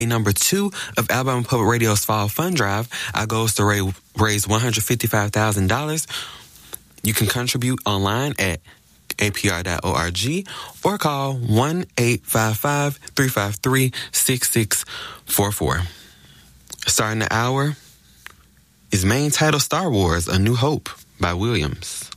Number 2 of Alabama Public Radio's Fall Fund Drive. Our goal is to raise $155,000. You can contribute online at apr.org or call 1-855-353-6644. Starting the hour is main title Star Wars: A New Hope by Williams.